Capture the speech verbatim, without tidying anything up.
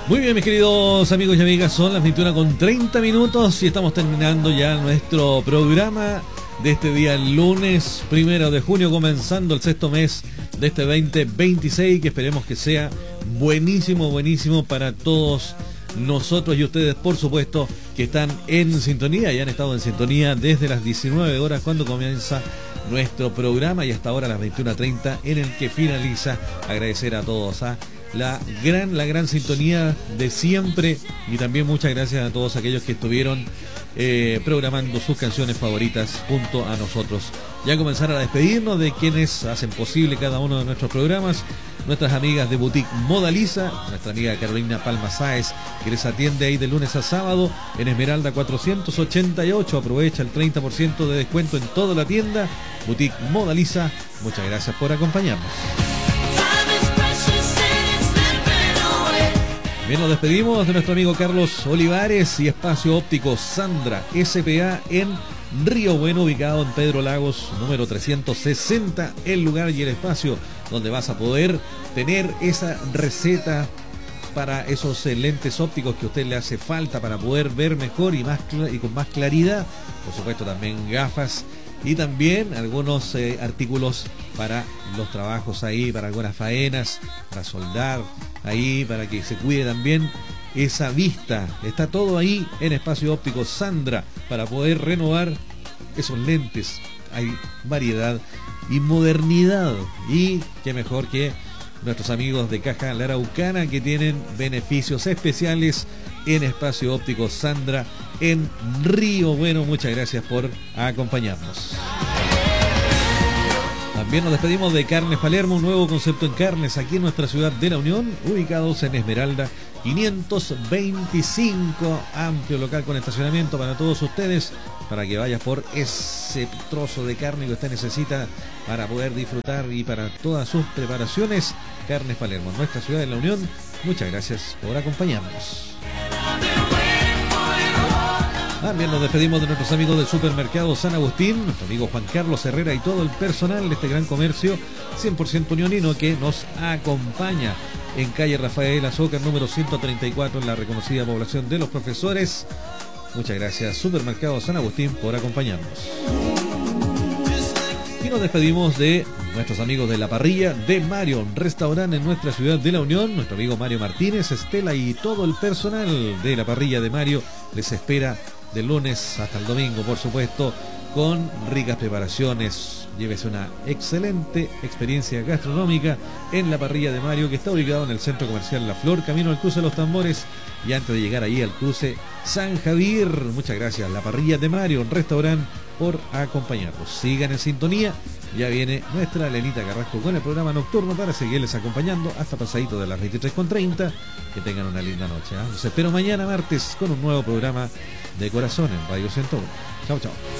Muy bien, mis queridos amigos y amigas, son las veintiuna con treinta minutos y estamos terminando ya nuestro programa de este día lunes primero de junio, comenzando el sexto mes de este veinte veintiséis, que esperemos que sea buenísimo, buenísimo para todos nosotros y ustedes, por supuesto, que están en sintonía y han estado en sintonía desde las diecinueve horas cuando comienza nuestro programa y hasta ahora las veintiuna treinta en el que finaliza. Agradecer a todos a la gran, la gran sintonía de siempre y también muchas gracias a todos aquellos que estuvieron eh, programando sus canciones favoritas junto a nosotros. Ya comenzar a despedirnos de quienes hacen posible cada uno de nuestros programas. Nuestras amigas de Boutique Modaliza, nuestra amiga Carolina Palma Sáez, que les atiende ahí de lunes a sábado en Esmeralda cuatrocientos ochenta y ocho. Aprovecha el treinta por ciento de descuento en toda la tienda. Boutique Modaliza, muchas gracias por acompañarnos. Bien, nos despedimos de nuestro amigo Carlos Olivares y Espacio Óptico Sandra S P A en Río Bueno, ubicado en Pedro Lagos, número trescientos sesenta, el lugar y el espacio donde vas a poder tener esa receta para esos lentes ópticos que a usted le hace falta para poder ver mejor y, más y con más claridad. Por supuesto, también gafas y también algunos eh, artículos para los trabajos ahí, para algunas faenas, para soldar ahí, para que se cuide también esa vista. Está todo ahí en Espacio Óptico Sandra para poder renovar esos lentes. Hay variedad y modernidad, y qué mejor que nuestros amigos de Caja La Araucana, que tienen beneficios especiales en Espacio Óptico Sandra en Río Bueno. Muchas gracias por acompañarnos. También nos despedimos de Carnes Palermo, un nuevo concepto en carnes aquí en nuestra ciudad de La Unión, ubicados en Esmeralda quinientos veinticinco, amplio local con estacionamiento para todos ustedes, para que vayas por ese trozo de carne que usted necesita para poder disfrutar y para todas sus preparaciones. Carnes Palermo, nuestra ciudad de La Unión. Muchas gracias por acompañarnos. También nos despedimos de nuestros amigos del Supermercado San Agustín, nuestro amigo Juan Carlos Herrera y todo el personal de este gran comercio cien por ciento unionino que nos acompaña en calle Rafael Azócar, número ciento treinta y cuatro, en la reconocida población de Los Profesores. Muchas gracias, Supermercado San Agustín, por acompañarnos. Y nos despedimos de nuestros amigos de La Parrilla de Mario, restaurante en nuestra ciudad de La Unión. Nuestro amigo Mario Martínez, Estela y todo el personal de La Parrilla de Mario les espera de lunes hasta el domingo, por supuesto, con ricas preparaciones. Llévese una excelente experiencia gastronómica en La Parrilla de Mario, que está ubicado en el Centro Comercial La Flor, camino al cruce de los Tambores, y antes de llegar ahí al cruce San Javier. Muchas gracias, La Parrilla de Mario, un restaurante, por acompañarnos. Sigan en sintonía, ya viene nuestra Lenita Carrasco con el programa nocturno para seguirles acompañando hasta pasadito de las veintitrés con treinta. Que tengan una linda noche, ¿eh? Los espero mañana martes con un nuevo programa de Corazón en Radio ciento uno. Chao, chao.